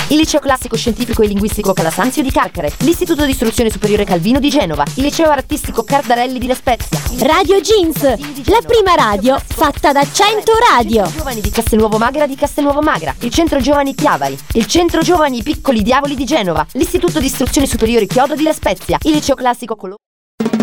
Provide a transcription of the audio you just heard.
il Liceo Classico Scientifico e Linguistico Calasanzio di Carcare, l'Istituto di Istruzione Superiore Calvino di Genova, il Liceo Artistico Cardarelli di La Spezia, Radio Jeans, la prima radio fatta da 100 radio. Il Centro Giovani di Castelnuovo Magra di Castelnuovo Magra, il Centro Giovani Chiavari, il Centro Giovani Piccoli Diavoli di Genova, l'Istituto di Istruzione Superiore Chiodo di La Spezia, il Liceo Classico Colombo.